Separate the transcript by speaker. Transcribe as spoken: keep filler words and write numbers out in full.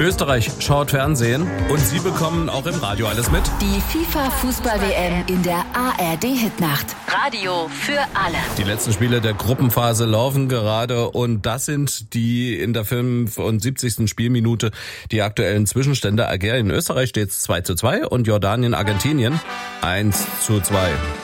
Speaker 1: Österreich schaut Fernsehen und Sie bekommen auch im Radio alles mit.
Speaker 2: Die FIFA-Fußball-W M in der A R D-Hitnacht. Radio für alle.
Speaker 1: Die letzten Spiele der Gruppenphase laufen gerade und das sind die in der fünfundsiebzigsten Spielminute die aktuellen Zwischenstände. Algerien, Österreich steht zwei zu zwei und Jordanien, Argentinien eins zu zwei.